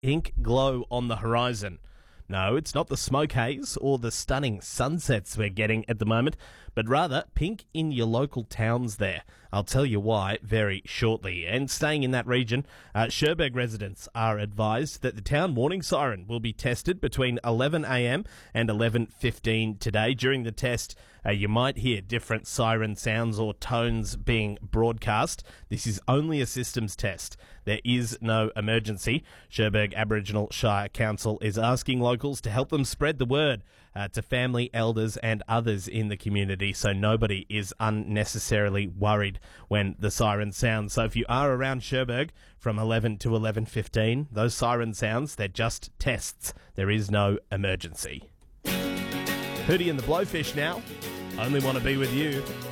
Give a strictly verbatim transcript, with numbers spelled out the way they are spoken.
ink glow on the horizon. No, it's not the smoke haze or the stunning sunsets we're getting at the moment, but rather pink in your local towns there. I'll tell you why very shortly. And staying in that region, uh, Cherbourg residents are advised that the town warning siren will be tested between eleven a m and eleven fifteen today. During the test, uh, you might hear different siren sounds or tones being broadcast. This is only a systems test. There is no emergency. Cherbourg Aboriginal Shire Council is asking locals to help them spread the word uh, to family, elders and others in the community so nobody is unnecessarily worried when the siren sounds. So if you are around Cherbourg from eleven to eleven fifteen, those siren sounds, they're just tests. There is no emergency. Hootie and the Blowfish now. Only want to be with you.